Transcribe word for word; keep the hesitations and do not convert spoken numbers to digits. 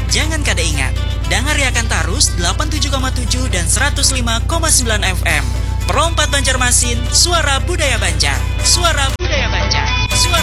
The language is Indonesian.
Jangan kada ingat, dengar akan Tarus delapan puluh tujuh koma tujuh dan seratus lima koma sembilan F M. Perompat Banjarmasin, suara budaya Banjar. Suara